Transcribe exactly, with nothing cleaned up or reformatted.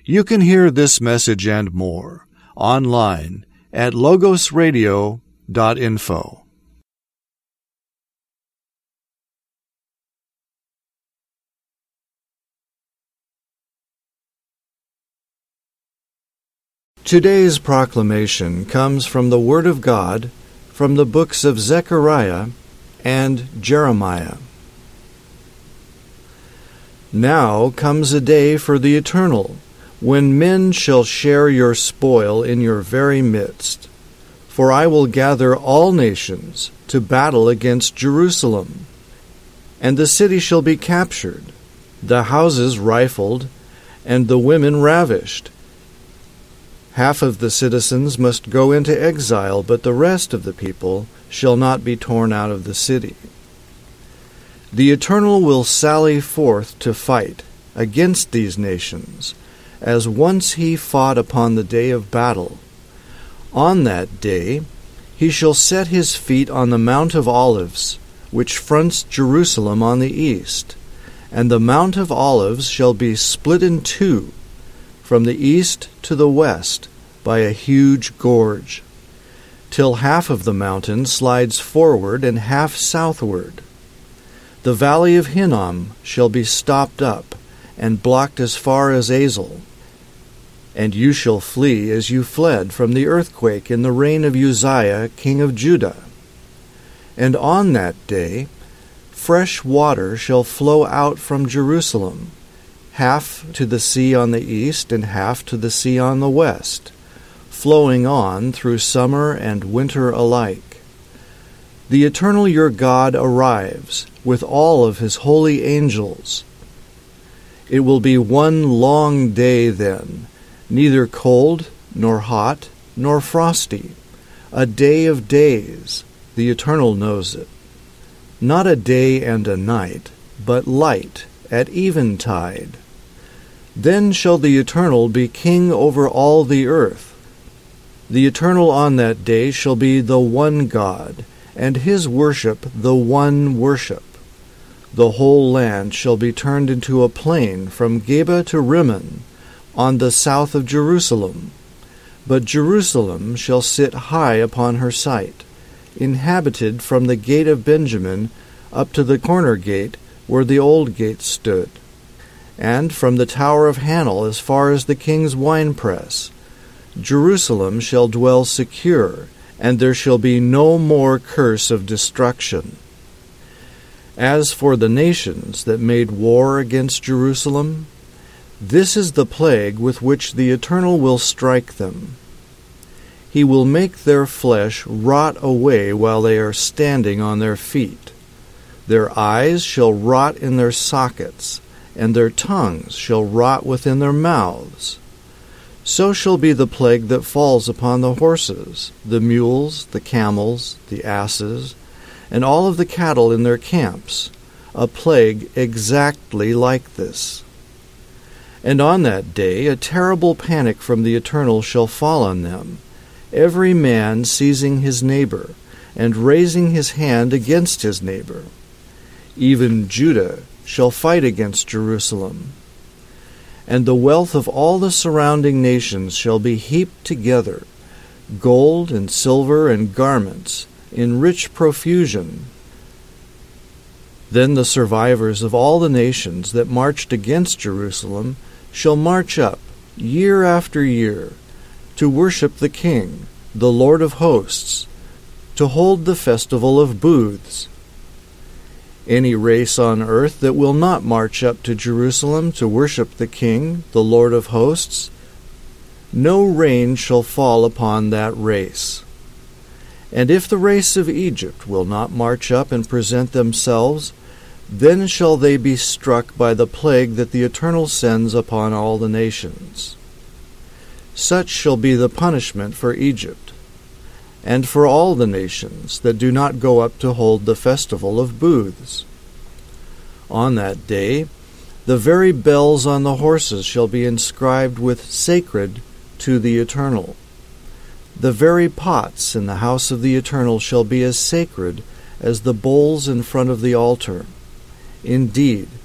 You can hear this message and more online at logos radio dot info. Today's proclamation comes from the Word of God from the books of Zechariah and Jeremiah. Now comes a day for the eternal, when men shall share your spoil in your very midst. For I will gather all nations to battle against Jerusalem, and the city shall be captured, the houses rifled, and the women ravished. Half of the citizens must go into exile, but the rest of the people shall not be torn out of the city. The Eternal will sally forth to fight against these nations, as once he fought upon the day of battle. On that day he shall set his feet on the Mount of Olives, which fronts Jerusalem on the east, and the Mount of Olives shall be split in two, from the east to the west, by a huge gorge, till half of the mountain slides forward and half southward. The valley of Hinnom shall be stopped up, and blocked as far as Azel. And you shall flee as you fled from the earthquake in the reign of Uzziah king of Judah. And on that day fresh water shall flow out from Jerusalem, half to the sea on the east and half to the sea on the west, flowing on through summer and winter alike. The Eternal your God arrives with all of his holy angels. It will be one long day then, neither cold nor hot nor frosty, a day of days, the Eternal knows it. Not a day and a night, but light at eventide. Then shall the Eternal be king over all the earth. The Eternal on that day shall be the one God, and his worship the one worship. The whole land shall be turned into a plain from Geba to Rimmon, on the south of Jerusalem. But Jerusalem shall sit high upon her site, inhabited from the gate of Benjamin up to the corner gate where the old gate stood, and from the tower of Hanel as far as the king's winepress. Jerusalem shall dwell secure, and there shall be no more curse of destruction. As for the nations that made war against Jerusalem, this is the plague with which the Eternal will strike them. He will make their flesh rot away while they are standing on their feet. Their eyes shall rot in their sockets, and their tongues shall rot within their mouths. So shall be the plague that falls upon the horses, the mules, the camels, the asses, and all of the cattle in their camps, a plague exactly like this. And on that day a terrible panic from the Eternal shall fall on them, every man seizing his neighbor, and raising his hand against his neighbor. Even Judah shall fight against Jerusalem. And the wealth of all the surrounding nations shall be heaped together, gold and silver and garments, in rich profusion. Then the survivors of all the nations that marched against Jerusalem shall march up, year after year, to worship the King, the Lord of hosts, to hold the festival of booths. Any race on earth that will not march up to Jerusalem to worship the King, the Lord of hosts, no rain shall fall upon that race. And if the race of Egypt will not march up and present themselves, then shall they be struck by the plague that the Eternal sends upon all the nations. Such shall be the punishment for Egypt, and for all the nations that do not go up to hold the festival of booths. On that day the very bells on the horses shall be inscribed with "Sacred to the Eternal." The very pots in the house of the Eternal shall be as sacred as the bowls in front of the altar. Indeed,